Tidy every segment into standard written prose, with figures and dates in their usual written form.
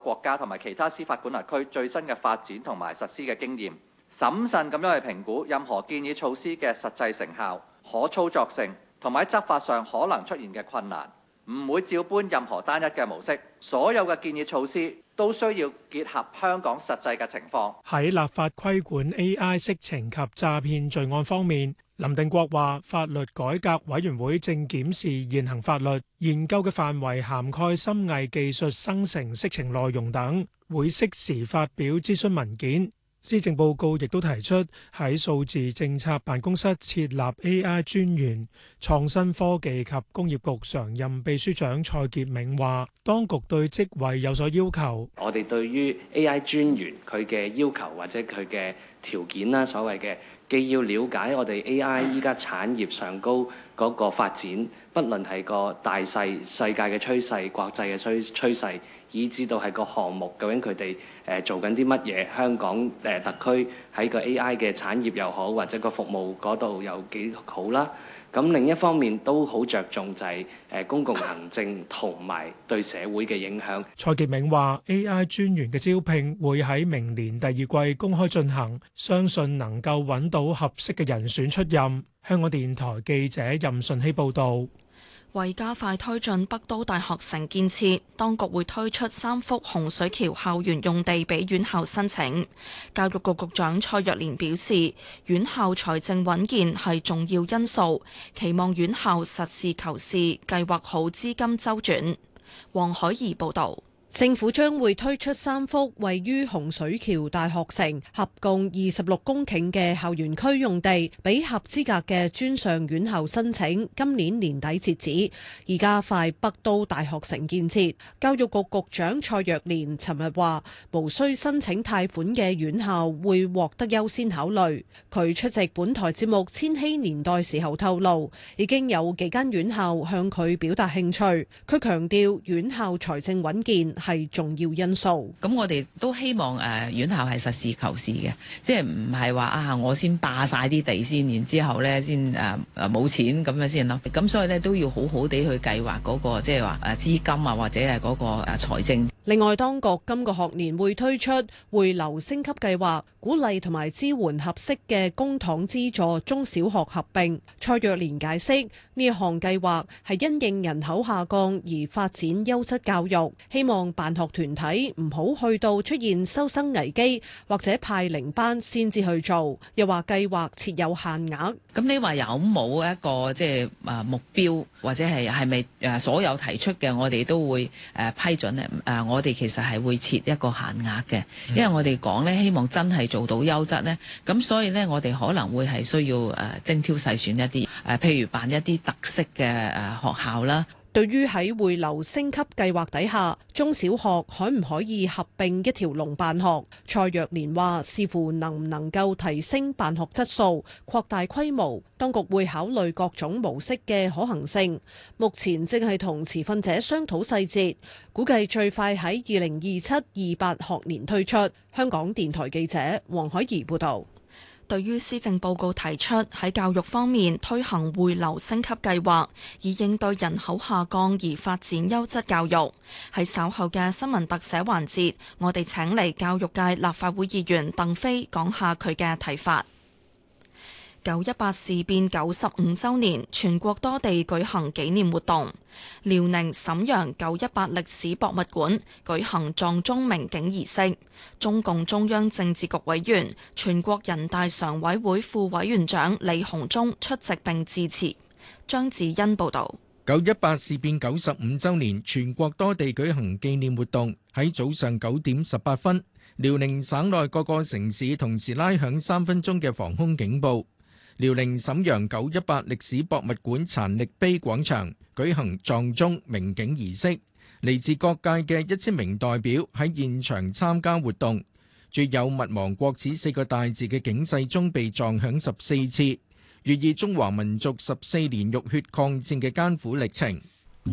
國家同埋其他司法管轄區最新嘅發展同埋實施嘅經驗，審慎咁樣去評估任何建議措施嘅實際成效、可操作性同埋喺執法上可能出現嘅困難，唔會照搬任何單一嘅模式。所有嘅建議措施都需要結合香港實際嘅情況。 喺立法規管 AI 色情及詐騙罪案方面，林定國話法律改革委員會正檢視現行法律，研究嘅範圍涵蓋深偽技術生成色情內容等，會適時發表諮詢文件。施政報告亦都提出喺數字政策辦公室設立 AI 專員。創新科技及工業局常任秘書長蔡潔明話，當局對職位有所要求。 我哋對於 AI 專員佢嘅要求或者佢嘅條件啦，所謂嘅既要了解我哋 AI 依家產業上高嗰個發展，不論係個大勢、世界嘅趨勢、國際嘅趨勢，以至到係個項目究竟佢哋做緊啲乜嘢，香港特區喺個 AI 嘅產業又好，或者個服務嗰度有幾好啦。咁另一方面都好着重就係公共行政同埋對社會嘅影響。 蔡潔明話 AI 專員嘅招聘會喺明年第二季公開進行，相信能夠揾到合適嘅人選出任。香港電台記者任順希報導。 為加快推進北都大學城建設，當局會推出3幅洪水橋校園用地俾院校申請。教育局局長蔡若蓮表示，院校財政穩健係重要因素，期望院校實事求是，計劃好資金周轉。黃海怡報導。 政府將會推出3幅位於洪水橋大學城合共26公頃嘅校園區用地，俾合資格嘅專上院校申請，今年年底截止，以加快北都大學城建設。教育局局長蔡若蓮尋日話，無需申請貸款嘅院校會獲得優先考慮。佢出席本台節目《千禧年代》時候透露，已經有幾間院校向佢表達興趣。佢強調院校財政穩健係重要因素。 咁我哋都希望院校係實事求是嘅，即係唔係話我先霸晒啲地先，然之後咧先冇錢咁樣先咯。咁所以咧都要好好地去計劃嗰個即係話資金啊，或者係嗰個財政。 另外，當局今個學年會推出匯流升級計劃，鼓勵同埋支援合適嘅公帑資助中小學合併。蔡若蓮解釋，呢一項計劃係因應人口下降而發展優質教育，希望辦學團體唔好去到出現收生危機或者派零班先至去做。又話計劃設有限額。 咁你話有冇一個即係目標，或者係咪所有提出嘅我哋都會批准咧？我哋其實係會設一個限額嘅，因為我哋講咧希望真係做到優質咧，咁所以咧我哋可能會係需要精挑細選一啲譬如辦一啲特色嘅學校啦。 對於喺匯流升級計劃底下，中小學可唔可以合併一條龍辦學？蔡若蓮話：視乎能唔能夠提升辦學質素、擴大規模，當局會考慮各種模式嘅可行性。目前正係同持份者商討細節，估計最快喺2027-28學年推出。香港電台記者黃海怡報導。 對於施政報告提出喺教育方面推行匯流升級計劃，以應對人口下降而發展優質教育，喺稍後嘅新聞特寫環節，我哋請嚟教育界立法會議員鄧飛講下佢嘅睇法。918事變95週年，全國多地舉行紀念活動。遼寧瀋陽918歷史博物館舉行撞鐘鳴景儀式，中共中央政治局委員、全國人大常委會副委員長李鴻忠出席並致辭。張子欣報導。 918事變95週年，全國多地舉行紀念活動。喺早上9點18分，遼寧省內各個城市同時拉響3分鐘嘅防空警報。遼寧瀋陽918歷史博物館殘歷碑廣場舉行撞鐘鳴景儀式，嚟自各界嘅1000名代表喺現場參加活動。著有勿忘國恥4個大字嘅警世鐘被撞響14次，寓意中華民族14年浴血抗戰嘅艱苦歷程。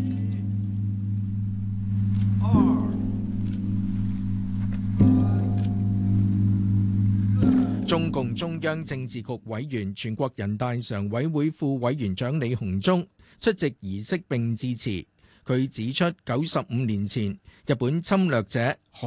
中共中央政治局委員、全國人大常委會副委員長李鴻忠出席儀式並致辭。 佢指出，95年前日本侵略者